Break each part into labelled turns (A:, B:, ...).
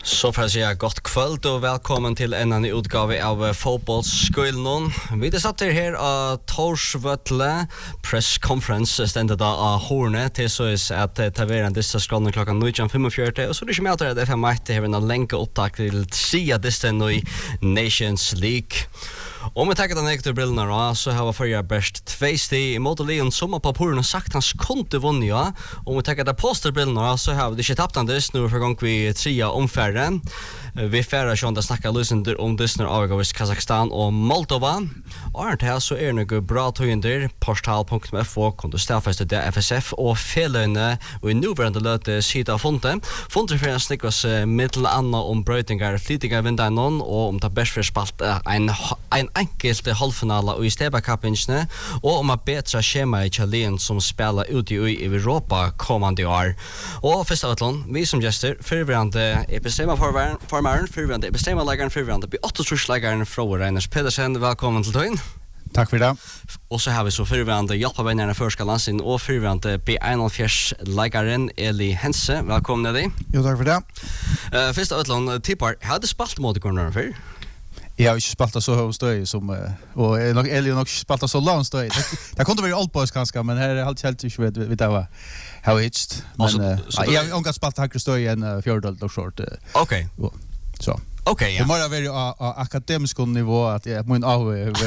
A: Så får jag säga gott kväll och välkommen till en annan utgave av fotbollsskolan. Vi är satt här av Torsvötle presskonferens ständigt av Hornet till så är att ta vara en dista skolan klockan 19:45 och så det är med att FM Mighty har en länk upptag till sia distan i Nations League. Om vi tackar den ektor brillorna då, så har vi förra bäst 2 steg emot Leon som på porren sagt hans kunde vunna ja. Om vi tackar den posterbrillorna så har vi inte tappat den dess nu för gång vi trea omfärden. Vi färra sjön att snacka lösender om dessner av Kazakstan och Moldova. Och här så är det något bra tøyender portal.fo kan du stafeste det FSF och felene och i nuvarande löte sida fonten. Fonten för en snickwas mittelanna om brötingar flitiga vindanon och om ta bäst för spalt en enkelt halvfinale i Steba-kappinjene og om at betra skjema i Kjellien som spelar ut i Europa kommande år. Og først av alt, vi som gjester, fyrvirrande epistemmerformeren, fyrvirrande epistemmerleggeren, fyrvirrande B8-trusleggeren fra Reiners Pedersen. Velkommen til tøyen.
B: Takk for det.
A: Og så har vi så fyrvirrande hjelpavennerne førskalansin og fyrvirrande B71-leggeren Eli Hense. Velkommen til deg.
B: Jo, takk for det.
A: Først av alt, tippar, hadde spalt mot korneren før?
B: Jag har inte spaltat så hög støy som och Elio nog spaltat så lång støy. Det kunde vara Old Boys kanske men här är helt inte vet det var how it's men jag har inte spaltat högre støy än fjärdedel och short.
A: Okej.
B: Så.
A: Okej, ja.
B: Det måste vara på akademisk nivå att jag mun av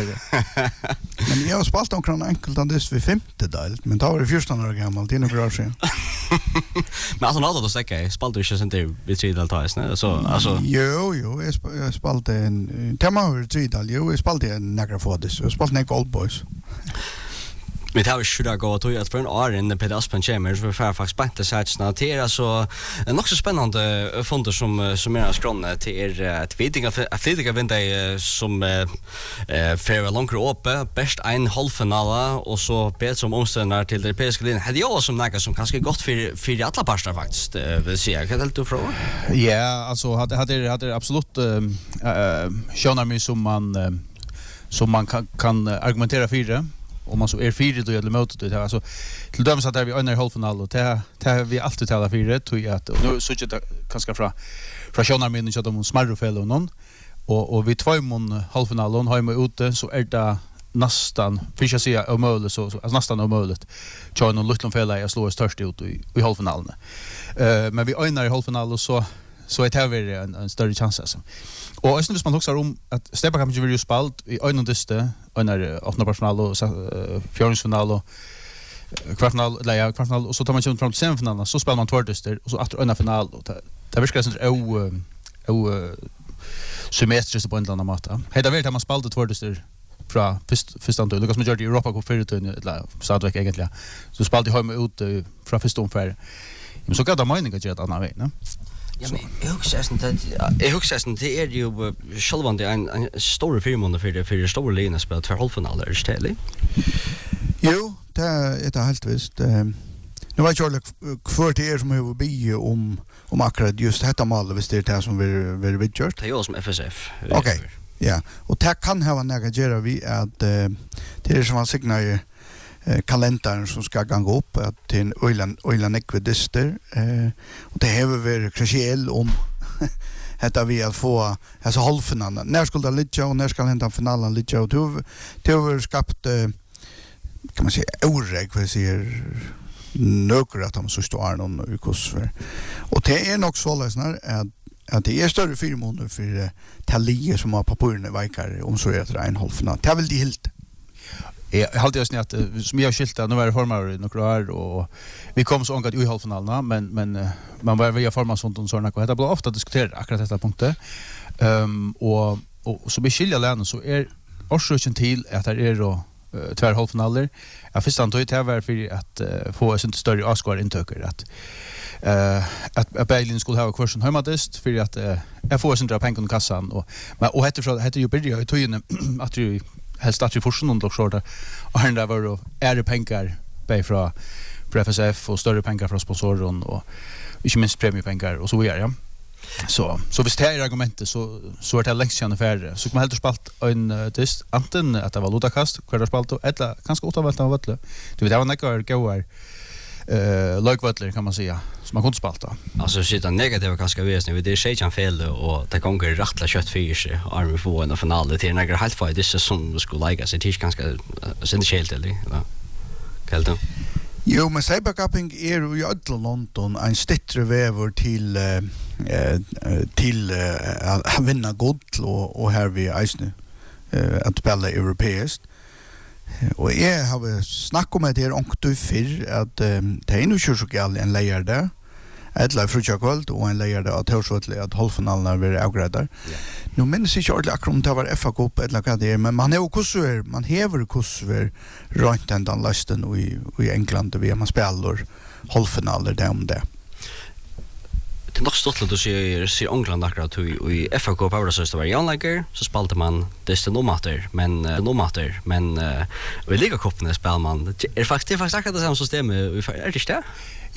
C: Men jag har spalt omkring enkelt andis vid 5:e del, men då var det 14 år gammal, det är några år sedan.
A: Men alltså något att säga, spalt du inte sen det vid 3:e del tar jag så alltså.
C: Jo, jag spalt en tema över 3:e del. Jo, jag spalt en några fodis. Jag spalt några Old Boys.
A: Men det har vi skjuta gå till att för en år in på Aspen Chambers för Fairfax Bank det sätts till alltså en också spännande fonder som är skrån till ett vidtiga vinda som för långt uppe bäst en halvfinale och så bättre som omständigheter till det europeiska linjen. Hade jag som något som kanske gott för alla parter faktiskt vill säga. Kan du fråga?
B: Ja, alltså hade absolut skönar mig som man kan argumentera för det. Om man så är 4 då eller mot det alltså till döms att där vi under halvfinal och det vi alltid talar 4 tror jag att nu så det kanske från sjönar men inte att de smarro fel och någon och vi 2 mån halvfinalen har vi ute så är det nästan för jag säga omöjligt så alltså nästan omöjligt tjänar någon liten fel jag slår störst ut i halvfinalen men vi under halvfinalen så är det en större chans alltså. Och ösnen man också om att Steba kan ju vill spalt i önnundiste under åttondelsfinal och fjärdefinal och kvartsfinal och så tar man sig fram till semifinalen så spelar man tvådister och så efter önnna final och det verkar som symmetriskt på en annan matta. Hela vet man spalt tvådister från första antal Lucas Majority i Europa på förutön eller Sadvik egentligen. Så spalt i hem ut från första omfär. Men så kan det meningen att göra ett annat väg, ne?
A: Ja, men jag huxar det är ju självande en stor firma för stora linjer spel för halvfinaler istället.
C: Jo, det är helt visst. Nu vet jag för det som har be om akkurat just detta mål visst det är som vi vidgjort.
A: Det är ju som FSF.
C: Okej. Ja, och det kan ha negagera vi att det är som man signar kalendern som ska gå upp att till Öland ekvidister och det har varit kruciellt om detta vi att få alltså halvfinalen. När skulle det ligga och när ska hända finalen ligga och det har skapat kan man säga oreg för sig några att de så står någon i kosfer. Och det är nog så läsnar att det är större firmor för Talie som har pappurna verkar om så är det en halvfinal. Det vill de helt.
B: Jag hade ju snett som jag skilta nu var det formar några år och vi kom så angat i halvfinalen men man var via formar sånt och såna och det blir ofta diskuterat akkurat detta punkter. Och så beskilja länen så är orsaken till att det är då två halvfinaler. Jag förstår inte det var för att få en större avskvar intöker att Berlin skulle ha kvarsen hemadist för att jag får sin dra pengar i kassan och heter ju börja i tojen att du helst att vi får sån och shorta och han där var då är det pengar på från FSF och större pengar från sponsorer och inte minst premiepengar och så vidare ja. Så visst det är argumentet så är det längst sedan affär så kommer helt spalt en test antingen att det var lutakast kvar spalt eller kanske återvalt av vattlet. Du vet det var några goar lögvattler kan man säga som man kunde spalta.
A: Alltså sitta negativa ganska väsentligt. Det är Shejan fel och det gånger rättla kött för sig. Army får en final till några helt fight. Det är som skulle lägga sig till ganska essentiellt eller. Kallt.
C: Jo, men cybercapping är ju i London en stittre väver till att vinna guld och här vi Eisne att spela europeiskt. Och jag har snackat med det och du för att det är nu så gal en lejer där. Ett live frukost och en lejer där att hörsvåtligt att halvfinalen blir avgräddar. Nu minns jag inte ordentligt om det var FA Cup eller vad det är, men man har kurser, man häver kurser runt den lasten i England där man spelar halvfinaler där om det.
A: Det är nog stort att du ser England akkurat i FA Cup var det så var Jan så spelade man det nomater men i Liga Cupen spelar man är faktiskt akkurat det samma system är det inte det?